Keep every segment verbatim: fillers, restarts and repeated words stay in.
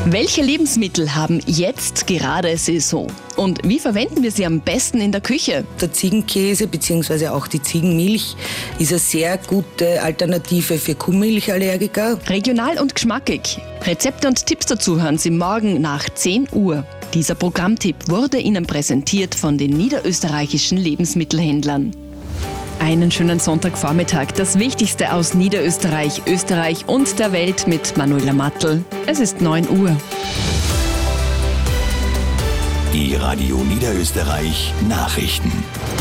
Welche Lebensmittel haben jetzt gerade Saison? Und wie verwenden wir sie am besten in der Küche? Der Ziegenkäse bzw. auch die Ziegenmilch ist eine sehr gute Alternative für Kuhmilchallergiker. Regional und geschmackig. Rezepte und Tipps dazu hören Sie morgen nach zehn Uhr. Dieser Programmtipp wurde Ihnen präsentiert von den niederösterreichischen Lebensmittelhändlern. Einen schönen Sonntagvormittag. Das Wichtigste aus Niederösterreich, Österreich und der Welt mit Manuela Mattl. Es ist neun Uhr. Die Radio Niederösterreich Nachrichten.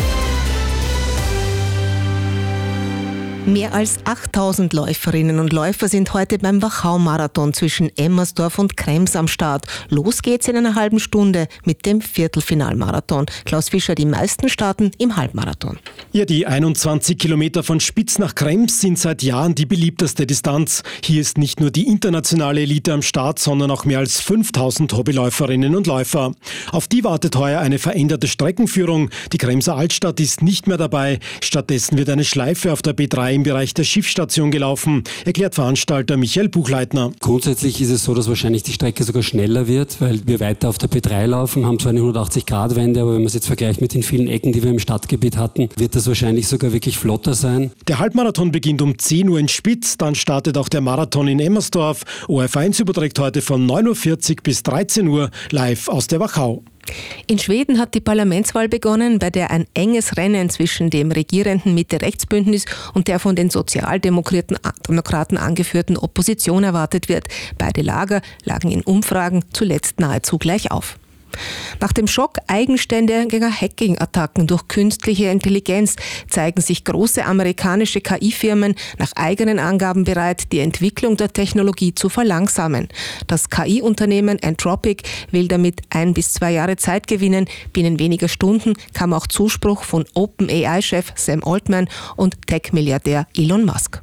Mehr als achttausend Läuferinnen und Läufer sind heute beim Wachau-Marathon zwischen Emmersdorf und Krems am Start. Los geht's in einer halben Stunde mit dem Viertelfinalmarathon. Klaus Fischer, die meisten starten im Halbmarathon. Ja, die einundzwanzig Kilometer von Spitz nach Krems sind seit Jahren die beliebteste Distanz. Hier ist nicht nur die internationale Elite am Start, sondern auch mehr als fünftausend Hobbyläuferinnen und Läufer. Auf die wartet heuer eine veränderte Streckenführung. Die Kremser Altstadt ist nicht mehr dabei. Stattdessen wird eine Schleife auf der B drei im Bereich der Schiffsstation gelaufen, erklärt Veranstalter Michael Buchleitner. Grundsätzlich ist es so, dass wahrscheinlich die Strecke sogar schneller wird, weil wir weiter auf der B drei laufen, haben zwar eine hundertachtzig Grad Wende, aber wenn man es jetzt vergleicht mit den vielen Ecken, die wir im Stadtgebiet hatten, wird das wahrscheinlich sogar wirklich flotter sein. Der Halbmarathon beginnt um zehn Uhr in Spitz, dann startet auch der Marathon in Emmersdorf. O R F eins überträgt heute von neun Uhr vierzig bis dreizehn Uhr live aus der Wachau. In Schweden hat die Parlamentswahl begonnen, bei der ein enges Rennen zwischen dem regierenden Mitte-Rechts-Bündnis und der von den Sozialdemokraten Demokraten angeführten Opposition erwartet wird. Beide Lager lagen in Umfragen zuletzt nahezu gleich auf. Nach dem Schock eigenständiger Hacking-Attacken durch künstliche Intelligenz zeigen sich große amerikanische K I-Firmen nach eigenen Angaben bereit, die Entwicklung der Technologie zu verlangsamen. Das K I-Unternehmen Anthropic will damit ein bis zwei Jahre Zeit gewinnen. Binnen weniger Stunden kam auch Zuspruch von OpenAI-Chef Sam Altman und Tech-Milliardär Elon Musk.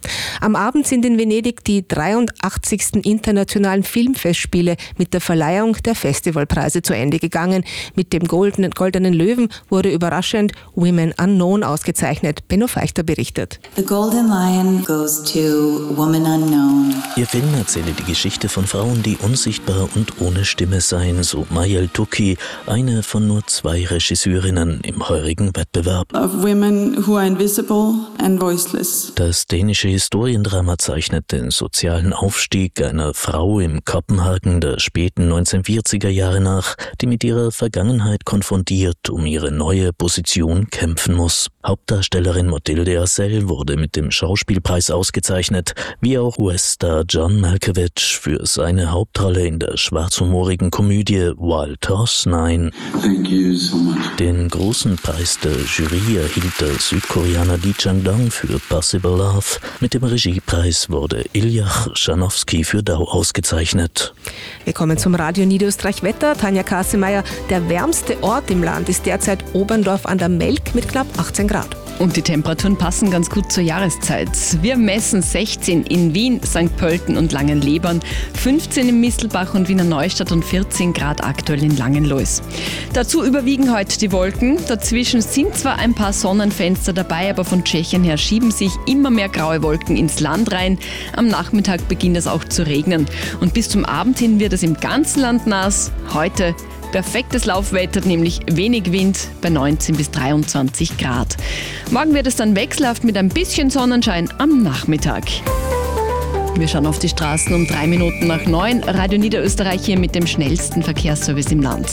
Am Abend sind in Venedig die dreiundachtzigsten internationalen Filmfestspiele mit der Verleihung der Festivalpreise zu Ende gegangen. Mit dem Goldenen, Goldenen Löwen wurde überraschend Women Unknown ausgezeichnet. Benno Feichter berichtet. The Golden Lion goes to Woman Unknown. Ihr Film erzähle die Geschichte von Frauen, die unsichtbar und ohne Stimme seien, so Mayel Touki, eine von nur zwei Regisseurinnen im heurigen Wettbewerb. Of women who are invisible and voiceless. Das dänische Historiendrama zeichnet den sozialen Aufstieg einer Frau im Kopenhagen der späten neunzehnhundertvierziger Jahre nach, die mit ihrer Vergangenheit konfrontiert um ihre neue Position kämpfen muss. Hauptdarstellerin Mathilde Acel wurde mit dem Schauspielpreis ausgezeichnet, wie auch U S-Star John Malkovich für seine Hauptrolle in der schwarzhumorigen Komödie Wild Horse neun. Thank you so much. Den großen Preis der Jury erhielt der Südkoreaner Lee Chang-dong für Possible Love. Mit dem Regiepreis wurde Iljach Schanowski für Dau ausgezeichnet. Wir kommen zum Radio Niederösterreich Wetter. Tanja Kasemeyer, der wärmste Ort im Land ist derzeit Oberndorf an der Melk mit knapp achtzehn Grad. Und die Temperaturen passen ganz gut zur Jahreszeit. Wir messen sechzehn in Wien, Sankt Pölten und Langenlebern, fünfzehn in Mistelbach und Wiener Neustadt und vierzehn Grad aktuell in Langenlois. Dazu überwiegen heute die Wolken. Dazwischen sind zwar ein paar Sonnenfenster dabei, aber von Tschechien her schieben sich immer mehr graue Wolken ins Land rein. Am Nachmittag beginnt es auch zu regnen. Und bis zum Abend hin wird es im ganzen Land nass. Heute perfektes Laufwetter, nämlich wenig Wind bei neunzehn bis dreiundzwanzig Grad. Morgen wird es dann wechselhaft mit ein bisschen Sonnenschein am Nachmittag. Wir schauen auf die Straßen um drei Minuten nach neun. Radio Niederösterreich hier mit dem schnellsten Verkehrsservice im Land.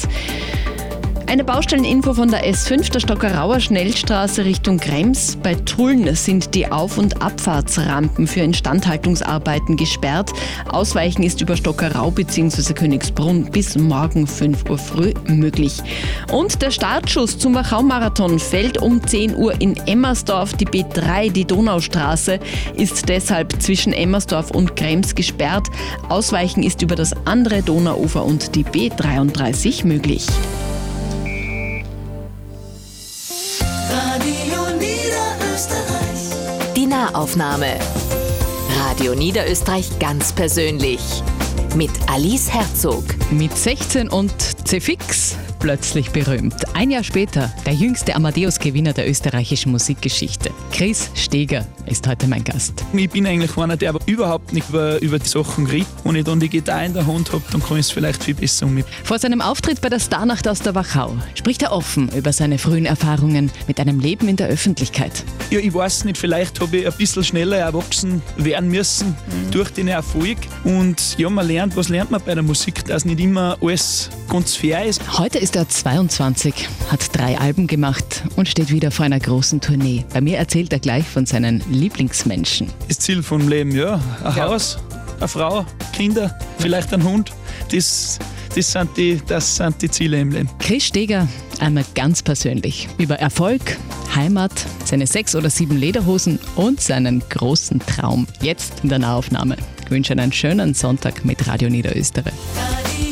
Eine Baustelleninfo von der S fünf, der Stockerauer Schnellstraße Richtung Krems. Bei Tulln sind die Auf- und Abfahrtsrampen für Instandhaltungsarbeiten gesperrt. Ausweichen ist über Stockerau bzw. Königsbrunn bis morgen fünf Uhr früh möglich. Und der Startschuss zum Wachau-Marathon fällt um zehn Uhr in Emmersdorf. Die B drei, die Donaustraße, ist deshalb zwischen Emmersdorf und Krems gesperrt. Ausweichen ist über das andere Donauufer und die B dreiunddreißig möglich. Die Nahaufnahme. Radio Niederösterreich ganz persönlich. Mit Alice Herzog. Mit sechzehn und C-Fix. plötzlich berühmt. Ein Jahr später der jüngste Amadeus-Gewinner der österreichischen Musikgeschichte. Chris Steger ist heute mein Gast. Ich bin eigentlich einer, der überhaupt nicht über, über die Sachen redet. Wenn ich dann die Gitarre in der Hand habe, dann kann ich es vielleicht viel besser um mich. Vor seinem Auftritt bei der Starnacht aus der Wachau spricht er offen über seine frühen Erfahrungen mit einem Leben in der Öffentlichkeit. Ja, ich weiß nicht, vielleicht habe ich ein bisschen schneller erwachsen werden müssen mhm. durch den Erfolg. Und ja, man lernt, was lernt man bei der Musik, dass nicht immer alles ganz fair ist. Heute ist er zweiundzwanzig, hat drei Alben gemacht und steht wieder vor einer großen Tournee. Bei mir erzählt er gleich von seinen Lieblingsmenschen. Das Ziel vom Leben, ja, ein ja. Haus, eine Frau, Kinder, vielleicht ein Hund. Das, das, sind die, das sind die Ziele im Leben. Chris Steger, einmal ganz persönlich. Über Erfolg, Heimat, seine sechs oder sieben Lederhosen und seinen großen Traum. Jetzt in der Nahaufnahme. Ich wünsche einen schönen Sonntag mit Radio Niederösterreich.